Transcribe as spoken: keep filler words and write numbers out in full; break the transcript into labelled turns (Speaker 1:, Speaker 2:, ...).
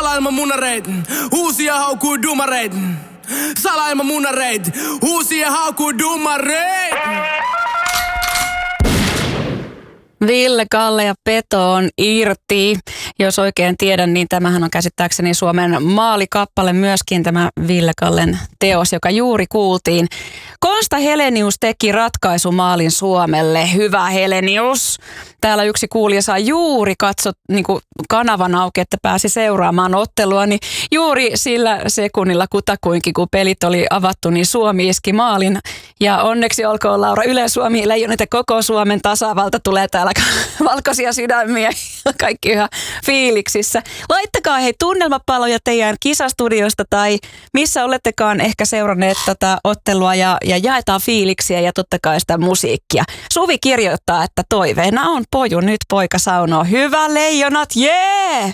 Speaker 1: Salailma munareit, uusia haukuu dumareit. Salailma munareit, uusia haukuu dumareit.
Speaker 2: Ville, Kalle ja Peto on irti. Jos oikein tiedän, niin tämähän on käsittääkseni Suomen maalikappale myöskin, tämä Ville Kallen teos, joka juuri kuultiin. Konsta Helenius teki ratkaisumaalin Suomelle. Hyvä Helenius. Täällä yksi kuulija saa juuri katsot niin kuin kanavan auki, että pääsi seuraamaan ottelua, niin juuri sillä sekunnilla kutakuinkin, kun pelit oli avattu, niin Suomi iski maalin. Ja onneksi olkoon Laura Yle Suomi Leijonit ja koko Suomen tasavalta tulee täällä valkoisia sydämiä ja kaikki ihan fiiliksissä. Laittakaa hei tunnelmapaloja teidän kisastudiosta tai missä olettekaan ehkä seuranneet tätä ottelua ja, ja jaetaan fiiliksiä ja totta kai sitä musiikkia. Suvi kirjoittaa, että toiveena on poju nyt poika saunoo. Hyvä Leijonat, jee! Yeah!